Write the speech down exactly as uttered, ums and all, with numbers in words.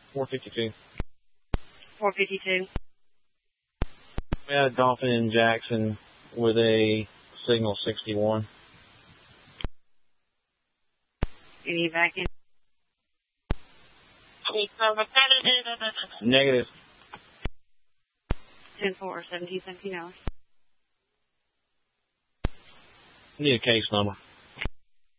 four fifty-two. four fifty-two. We had a Dolphin in Jackson with a signal sixty-one. Any back in? Negative. ten four, seventeen seventeen hours. Need a case number.